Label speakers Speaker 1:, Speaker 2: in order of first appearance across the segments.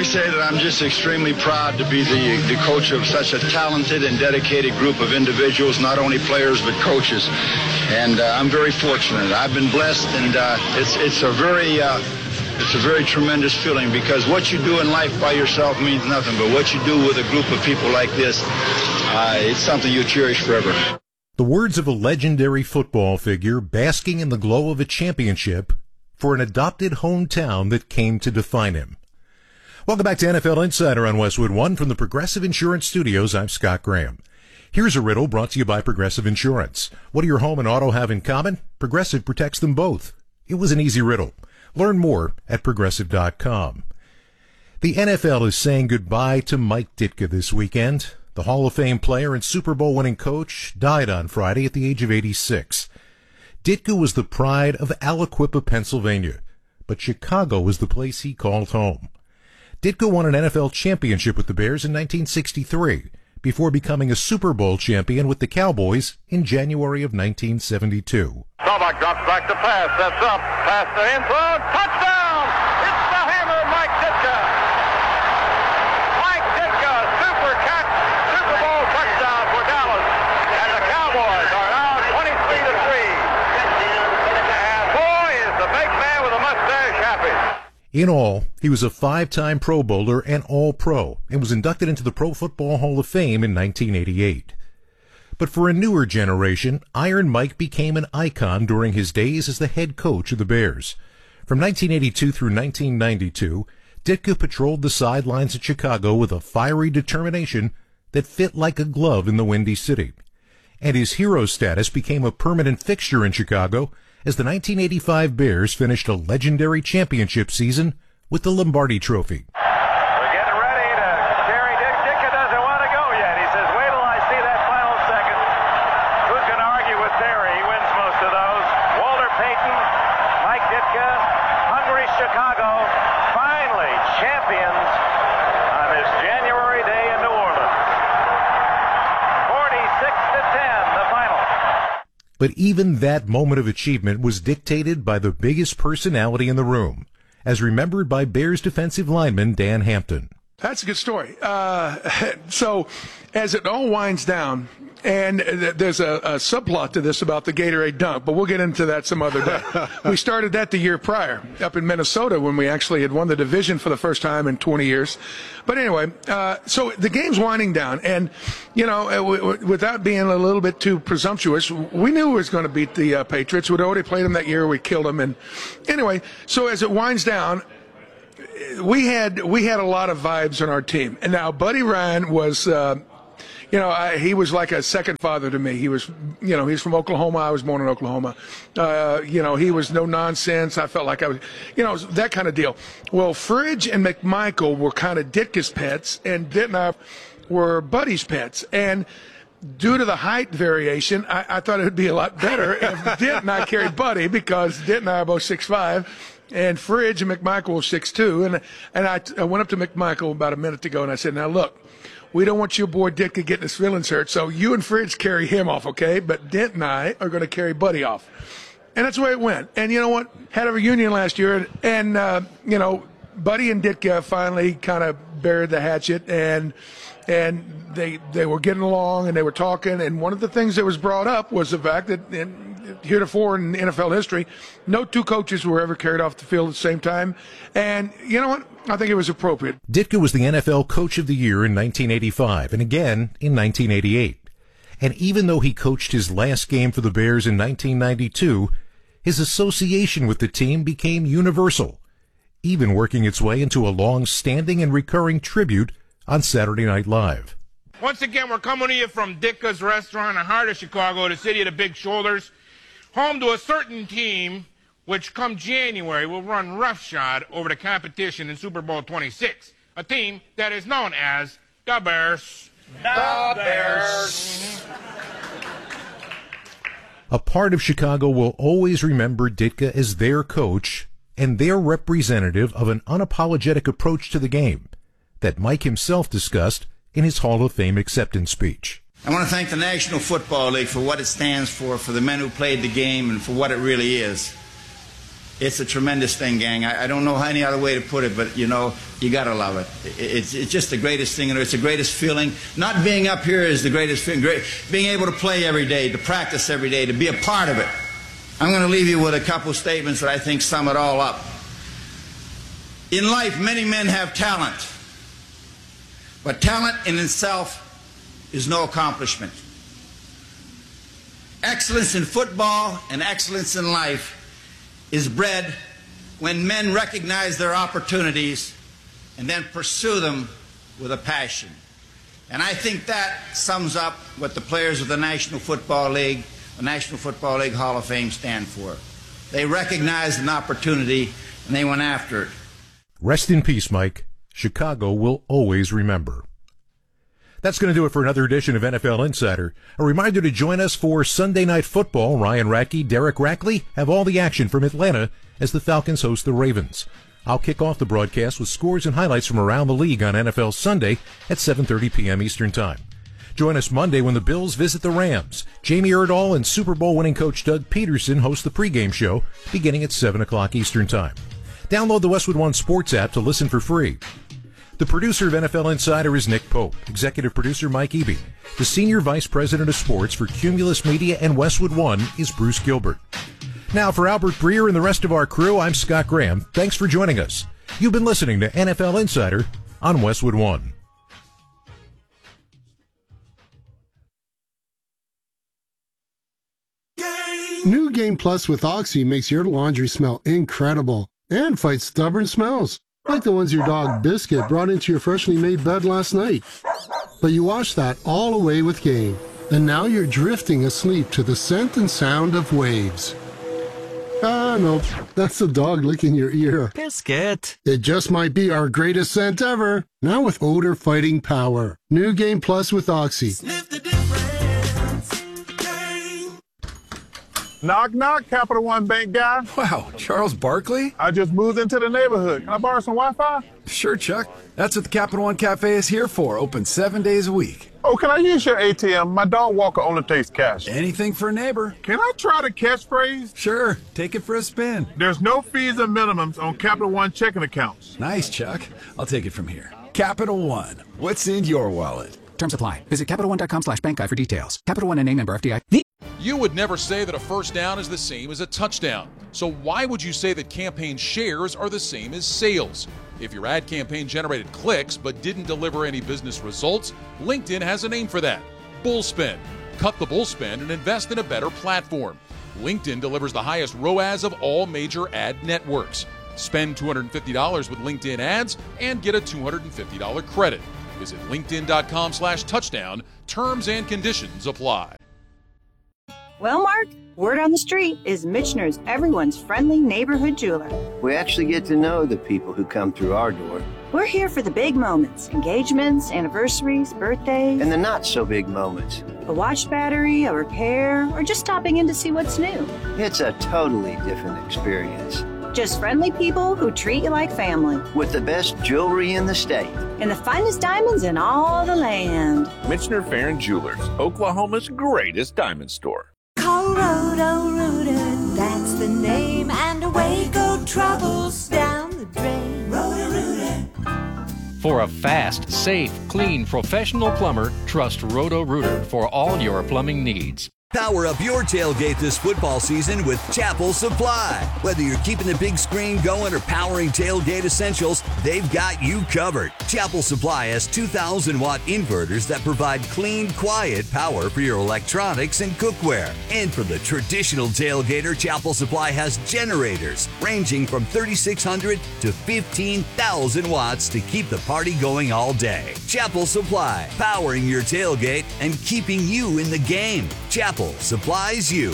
Speaker 1: me say that I'm just extremely proud to be the coach of such a talented and dedicated group of individuals, not only players but coaches. And I'm very fortunate. I've been blessed, and it's a very tremendous feeling, because what you do in life by yourself means nothing, but what you do with a group of people like this, it's something you cherish forever.
Speaker 2: The words of a legendary football figure basking in the glow of a championship for an adopted hometown that came to define him. Welcome back to NFL Insider on Westwood One from the Progressive Insurance Studios. I'm Scott Graham. Here's a riddle brought to you by Progressive Insurance. What do your home and auto have in common? Progressive protects them both. It was an easy riddle. Learn more at Progressive.com. The NFL is saying goodbye to Mike Ditka this weekend. The Hall of Fame player and Super Bowl winning coach died on Friday at the age of 86. Ditka was the pride of Aliquippa, Pennsylvania, but Chicago was the place he called home. Ditka won an NFL championship with the Bears in 1963 before becoming a Super Bowl champion with the Cowboys in January of 1972.
Speaker 3: Staubach drops back to pass, sets up, pass to end zone, touchdown! It's the hammer, Mike Ditka! Mike Ditka, super catch, Super Bowl touchdown for Dallas, and the Cowboys are now 23-3. And boy, is the big man with a mustache happy.
Speaker 2: In all, he was a 5-time Pro Bowler and All-Pro, and was inducted into the Pro Football Hall of Fame in 1988. But for a newer generation, Iron Mike became an icon during his days as the head coach of the Bears. From 1982 through 1992, Ditka patrolled the sidelines at Chicago with a fiery determination that fit like a glove in the Windy City. And his hero status became a permanent fixture in Chicago as the 1985 Bears finished a legendary championship season with the Lombardi Trophy.
Speaker 3: We're getting ready to carry Ditka doesn't want to go yet. He says, wait till I see that final second. Who's going to argue with Terry? He wins most of those. Walter Payton, Mike Ditka, hungry Chicago, finally champions on this January day in New Orleans. 46-10, the final.
Speaker 2: But even that moment of achievement was dictated by the biggest personality in the room, as remembered by Bears defensive lineman Dan Hampton.
Speaker 4: That's a good story. So as it all winds down, and there's a subplot to this about the Gatorade dunk, but we'll get into that some other day. We started that the year prior up in Minnesota when we actually had won the division for the first time in 20 years. But anyway, so the game's winding down, and, you know, without being a little bit too presumptuous, we knew we was going to beat the Patriots. We'd already played them that year. We killed them. And anyway, so as it winds down, we had a lot of vibes on our team. And now Buddy Ryan was, he was like a second father to me. He was, he's from Oklahoma. I was born in Oklahoma. He was no nonsense. I felt like I was, that kind of deal. Well, Fridge and McMichael were kind of Ditka's pets, and Dittner were Buddy's pets. And due to the height variation, I thought it would be a lot better if Ditt and I carried Buddy, because Ditt and I are both 6'5", and Fridge and McMichael were 6'2". And I went up to McMichael about a minute ago, and I said, now look, we don't want your boy Ditka getting his feelings hurt, so you and Fridge carry him off, okay? But Dent and I are going to carry Buddy off. And that's the way it went. And you know what? Had a reunion last year, and Buddy and Ditka finally kind of buried the hatchet, and they were getting along, and they were talking. And one of the things that was brought up was the fact that heretofore in NFL history, no two coaches were ever carried off the field at the same time. And you know what? I think it was appropriate.
Speaker 2: Ditka was the NFL Coach of the Year in 1985 and again in 1988. And even though he coached his last game for the Bears in 1992, his association with the team became universal, even working its way into a long-standing and recurring tribute on Saturday Night Live.
Speaker 5: Once again, we're coming to you from Ditka's Restaurant in the heart of Chicago, the city of the big shoulders, home to a certain team which come January will run roughshod over the competition in Super Bowl 26, a team that is known as the Bears.
Speaker 3: The Bears.
Speaker 2: A part of Chicago will always remember Ditka as their coach and their representative of an unapologetic approach to the game that Mike himself discussed in his Hall of Fame acceptance speech.
Speaker 1: I want to thank the National Football League for what it stands for the men who played the game, and for what it really is. It's a tremendous thing, gang. I don't know any other way to put it, but, you got to love it. It's just the greatest thing. It's the greatest feeling. Not being up here is the greatest feeling. Being able to play every day, to practice every day, to be a part of it. I'm going to leave you with a couple statements that I think sum it all up. In life, many men have talent, but talent in itself is no accomplishment. Excellence in football and excellence in life is bred when men recognize their opportunities and then pursue them with a passion. And I think that sums up what the players of the National Football League, the National Football League Hall of Fame stand for. They recognized an opportunity and they went after it.
Speaker 2: Rest in peace, Mike. Chicago will always remember. That's going to do it for another edition of NFL Insider. A reminder to join us for Sunday Night Football. Ryan Radke, Derek Rackley have all the action from Atlanta as the Falcons host the Ravens. I'll kick off the broadcast with scores and highlights from around the league on NFL Sunday at 7:30 p.m. Eastern Time. Join us Monday when the Bills visit the Rams. Jamie Erdahl and Super Bowl winning coach Doug Peterson host the pregame show beginning at 7 o'clock Eastern Time. Download the Westwood One Sports app to listen for free. The producer of NFL Insider is Nick Pope. Executive producer Mike Eby. The Senior Vice President of Sports for Cumulus Media and Westwood One is Bruce Gilbert. Now for Albert Breer and the rest of our crew, I'm Scott Graham. Thanks for joining us. You've been listening to NFL Insider on Westwood One.
Speaker 6: New Game Plus with Oxy makes your laundry smell incredible and fights stubborn smells, like the ones your dog Biscuit brought into your freshly made bed last night. But you washed that all away with Game, and now you're drifting asleep to the scent and sound of waves. Ah, no, that's the dog licking your ear.
Speaker 7: Biscuit.
Speaker 6: It just might be our greatest scent ever, now with odor-fighting power. New Game Plus with Oxy.
Speaker 7: Sniff the difference. Game.
Speaker 8: Knock, knock, Capital One Bank guy.
Speaker 9: Wow, Charles Barkley?
Speaker 8: I just moved into the neighborhood. Can I borrow some Wi-Fi?
Speaker 9: Sure, Chuck. That's what the Capital One Cafe is here for, open 7 days a week.
Speaker 8: Oh, can I use your ATM? My dog Walker only takes cash.
Speaker 9: Anything for a neighbor.
Speaker 8: Can I try the catchphrase?
Speaker 9: Sure, take it for a spin.
Speaker 8: There's no fees or minimums on Capital One checking accounts.
Speaker 9: Nice, Chuck. I'll take it from here. Capital One, what's in your wallet?
Speaker 10: Terms apply. Visit CapitalOne.com/bankguide for details. Capital One and name member FDI.
Speaker 11: You would never say that a first down is the same as a touchdown. So why would you say that campaign shares are the same as sales? If your ad campaign generated clicks but didn't deliver any business results, LinkedIn has a name for that. Bullspend. Cut the bullspend and invest in a better platform. LinkedIn delivers the highest ROAS of all major ad networks. Spend $250 with LinkedIn ads and get a $250 credit. Visit linkedin.com/touchdown. Terms and conditions apply.
Speaker 12: Well, Mark, word on the street is Michener's everyone's friendly neighborhood jeweler.
Speaker 13: We actually get to know the people who come through our door.
Speaker 12: We're here for the big moments, engagements, anniversaries, birthdays.
Speaker 13: And the not-so-big moments.
Speaker 12: A watch battery, a repair, or just stopping in to see what's new.
Speaker 13: It's a totally different experience.
Speaker 12: Just friendly people who treat you like family.
Speaker 13: With the best jewelry in the state.
Speaker 12: And the finest diamonds in all the land.
Speaker 14: Michener Farron Jewelers, Oklahoma's greatest diamond store.
Speaker 15: Call Roto-Rooter, that's the name, and away go troubles down the drain. Roto-Rooter.
Speaker 16: For a fast, safe, clean, professional plumber, trust Roto-Rooter for all your plumbing needs.
Speaker 17: Power up your tailgate this football season with Chapel Supply. Whether you're keeping the big screen going or powering tailgate essentials, they've got you covered. Chapel Supply has 2,000-watt inverters that provide clean, quiet power for your electronics and cookware. And for the traditional tailgater, Chapel Supply has generators ranging from 3,600 to 15,000 watts to keep the party going all day. Chapel Supply, powering your tailgate and keeping you in the game. Chapel supplies you.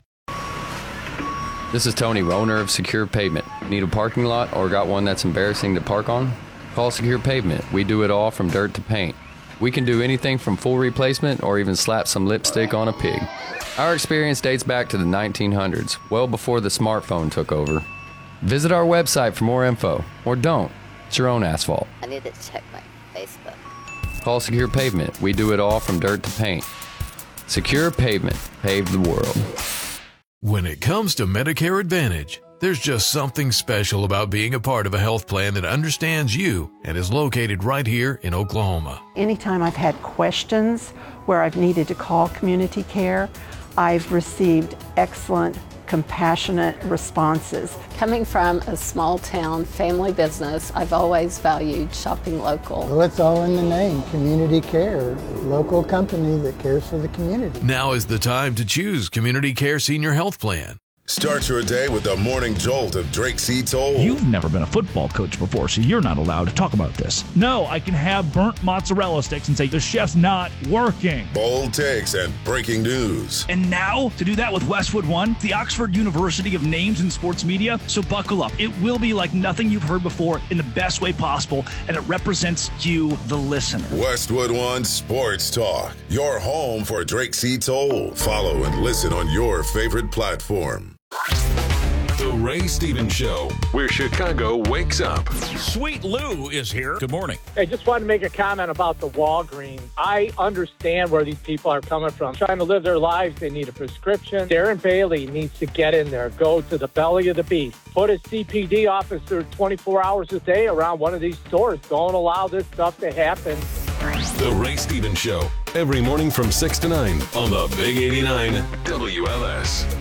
Speaker 18: This is Tony, owner of Secure Pavement. Need a parking lot or got one that's embarrassing to park on? Call Secure Pavement. We do it all from dirt to paint. We can do anything from full replacement or even slap some lipstick on a pig. Our experience dates back to the 1900s, well before the smartphone took over. Visit our website for more info, or don't. It's your own asphalt.
Speaker 19: I need to check my Facebook.
Speaker 18: Call Secure Pavement. We do it all from dirt to paint. Secure Pavement. Pave the world.
Speaker 20: When it comes to Medicare Advantage, There's just something special about being a part of a health plan that understands you and is located right here in Oklahoma.
Speaker 21: Anytime I've had questions where I've needed to call community care, I've received excellent, compassionate responses.
Speaker 22: Coming from a small town family business, I've always valued shopping local.
Speaker 23: Well, it's all in the name, Community Care, local company that cares for the community.
Speaker 20: Now is the time to choose Community Care Senior Health Plan.
Speaker 24: Start your day with the morning jolt of Drake C. Toll.
Speaker 25: You've never been a football coach before, so you're not allowed to talk about this. No, I can have burnt mozzarella sticks and say the chef's not working.
Speaker 24: Bold takes and breaking news.
Speaker 25: And now, to do that with Westwood One, the Oxford University of Names in Sports Media. So buckle up. It will be like nothing you've heard before in the best way possible, and it represents you, the listener.
Speaker 24: Westwood One Sports Talk, your home for Drake C. Toll. Follow and listen on your favorite platform.
Speaker 26: The Ray Stevens Show, where Chicago wakes up.
Speaker 27: Sweet Lou is here. Good morning.
Speaker 28: I just wanted to make a comment about the Walgreens. I understand where these people are coming from. Trying to live their lives, they need a prescription. Darren Bailey needs to get in there, go to the belly of the beast. Put a CPD officer 24 hours a day around one of these stores. Don't allow this stuff to happen.
Speaker 26: The Ray Stevens Show, every morning from 6 to 9 on the Big 89 WLS.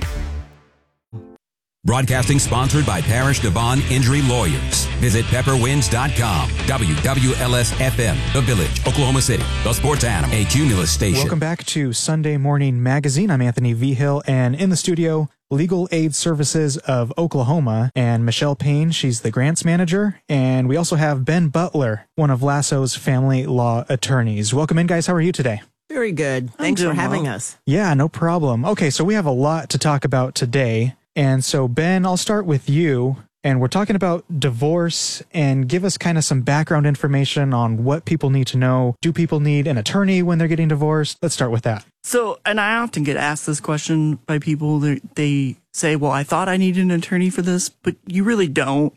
Speaker 29: Broadcasting sponsored by Parish Devon Injury Lawyers. Visit pepperwinds.com. WWLS-FM, The Village, Oklahoma City. The Sports Animal, a Cumulus station.
Speaker 30: Welcome back to Sunday Morning Magazine. I'm Anthony Vigil, and in the studio, Legal Aid Services of Oklahoma, and Michelle Payne, she's the grants manager. And we also have Ben Butler, one of Lasso's family law attorneys. Welcome in, guys. How are you today?
Speaker 31: Very good. Thanks for having us.
Speaker 30: Yeah, no problem. Okay, so we have a lot to talk about today. And so, Ben, I'll start with you. And we're talking about divorce, and give us kind of some background information on what people need to know. Do people need an attorney when they're getting divorced? Let's start with that.
Speaker 31: So, and I often get asked this question by people. They say, well, I thought I needed an attorney for this, but you really don't.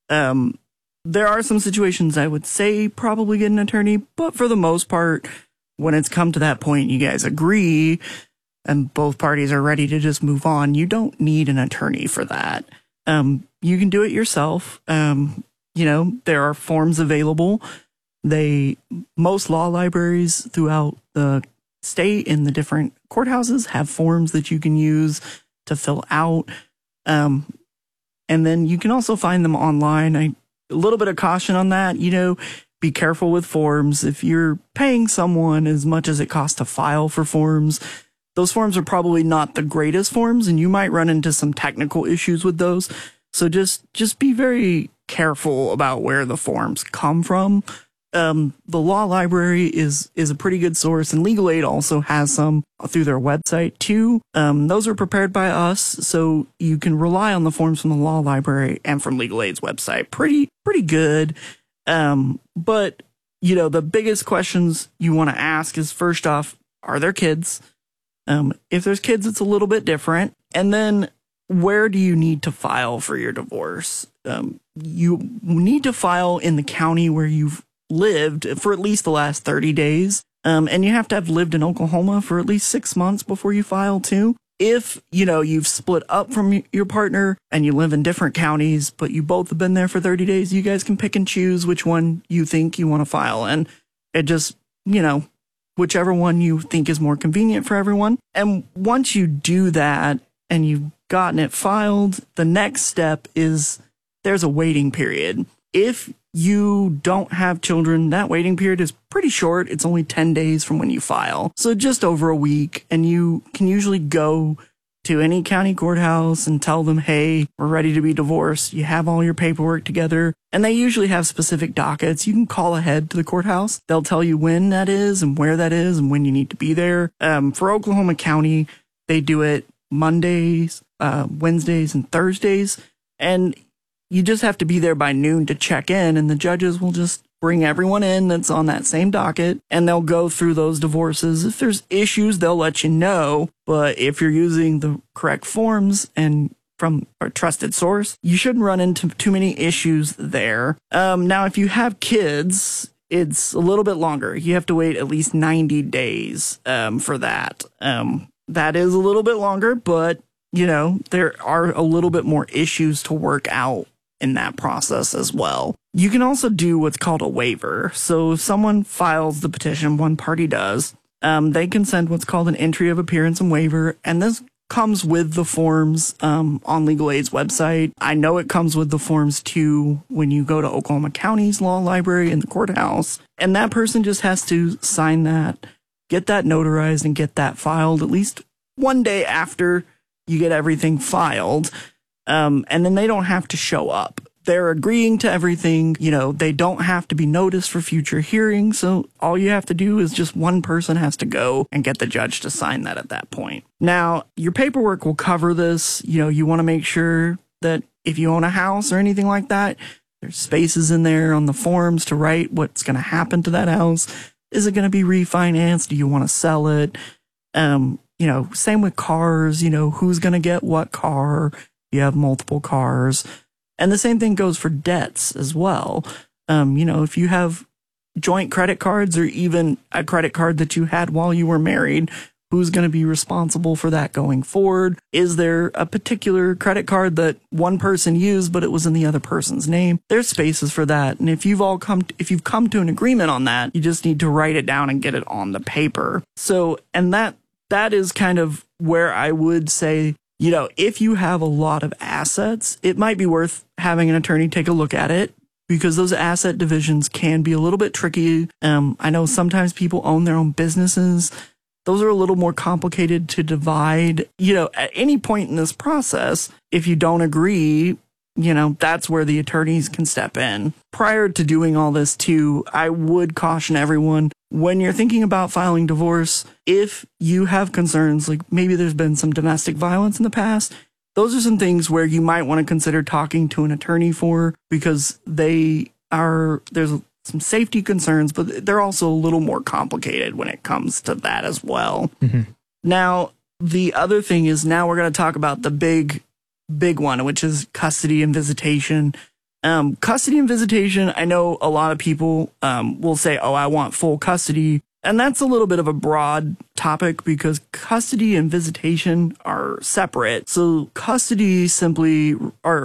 Speaker 31: There are some situations I would say probably get an attorney, but for the most part, when it's come to that point, you guys agree, and both parties are ready to just move on, you don't need an attorney for that. You can do it yourself. There are forms available. Most law libraries throughout the state and the different courthouses have forms that you can use to fill out. And then you can also find them online. A little bit of caution on that, be careful with forms. If you're paying someone as much as it costs to file for forms, those forms are probably not the greatest forms, and you might run into some technical issues with those. So just be very careful about where the forms come from. The law library is a pretty good source, and Legal Aid also has some through their website too. Those are prepared by us, so you can rely on the forms from the law library and from Legal Aid's website. Pretty good. But the biggest questions you want to ask is, first off, are there kids? If there's kids, it's a little bit different. And then, where do you need to file for your divorce? You need to file in the county where you've lived for at least the last 30 days. And you have to have lived in Oklahoma for at least 6 months before you file too. If, you've split up from your partner and you live in different counties, but you both have been there for 30 days, you guys can pick and choose which one you think you want to file in. It just, whichever one you think is more convenient for everyone. And once you do that and you've gotten it filed, the next step is there's a waiting period. If you don't have children, that waiting period is pretty short. It's only 10 days from when you file. So just over a week, and you can usually go to any county courthouse and tell them, hey, we're ready to be divorced. You have all your paperwork together. And they usually have specific dockets. You can call ahead to the courthouse. They'll tell you when that is and where that is and when you need to be there. For Oklahoma County, they do it Mondays, Wednesdays, and Thursdays. And you just have to be there by noon to check in, and the judges will just bring everyone in that's on that same docket, and they'll go through those divorces. If there's issues, they'll let you know. But if you're using the correct forms and from a trusted source, you shouldn't run into too many issues there. Now, if you have kids, it's a little bit longer. You have to wait at least 90 days for that. That is a little bit longer, but there are a little bit more issues to work out in that process as well. You can also do what's called a waiver. So if someone files the petition, one party does, they can send what's called an entry of appearance and waiver. And this comes with the forms on Legal Aid's website. I know it comes with the forms too when you go to Oklahoma County's law library in the courthouse. And that person just has to sign that, get that notarized, and get that filed at least one day after you get everything filed. And then they don't have to show up. They're agreeing to everything. They don't have to be noticed for future hearings. So all you have to do is just one person has to go and get the judge to sign that at that point. Now, your paperwork will cover this. You want to make sure that if you own a house or anything like that, there's spaces in there on the forms to write what's going to happen to that house. Is it going to be refinanced? Do you want to sell it? Same with cars, who's going to get what car? You have multiple cars. And the same thing goes for debts as well. If you have joint credit cards or even a credit card that you had while you were married, who's going to be responsible for that going forward? Is there a particular credit card that one person used, but it was in the other person's name? There's spaces for that. And if you've come to an agreement on that, you just need to write it down and get it on the paper. So, and that is kind of where I would say, if you have a lot of assets, it might be worth having an attorney take a look at it because those asset divisions can be a little bit tricky. I know sometimes people own their own businesses. Those are a little more complicated to divide. At any point in this process, if you don't agree, that's where the attorneys can step in. Prior to doing all this too, I would caution everyone, when you're thinking about filing divorce, if you have concerns, like maybe there's been some domestic violence in the past, those are some things where you might want to consider talking to an attorney for, because there's some safety concerns, but they're also a little more complicated when it comes to that as well. Mm-hmm. Now, the other thing is now we're going to talk about the big one, which is custody and visitation. Custody and visitation, I know a lot of people will say, oh, I want full custody. And that's a little bit of a broad topic because custody and visitation are separate. So custody simply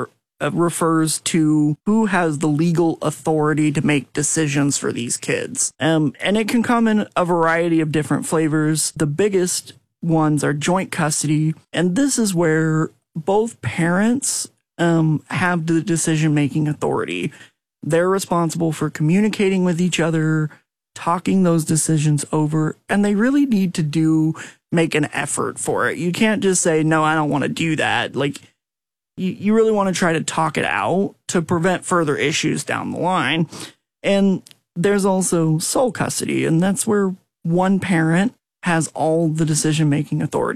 Speaker 31: refers to who has the legal authority to make decisions for these kids. And it can come in a variety of different flavors. The biggest ones are joint custody. And this is where both parents have the decision-making authority. They're responsible for communicating with each other, talking those decisions over, and they really need to make an effort for it. You can't just say, no, I don't want to do that. Like, you really want to try to talk it out to prevent further issues down the line. And there's also sole custody, and that's where one parent has all the decision-making authority.